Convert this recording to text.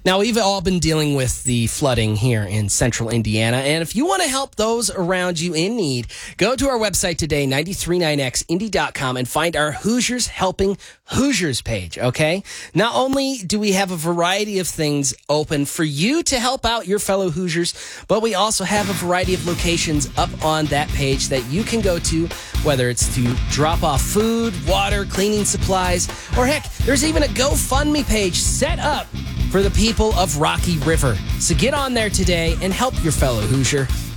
Now, we've all been dealing with the flooding here in central Indiana, and if you want to help those around you in need, go to our website today, 939xindy.com, and find our Hoosiers Helping Hoosiers page, okay? Not only do we have a variety of things open for you to help out your fellow Hoosiers, but we also have a variety of locations up on that page that you can go to, whether it's to drop off food, water, cleaning supplies, or heck, there's even a GoFundMe page set up for the people of Rocky River. So get on there today and help your fellow Hoosier.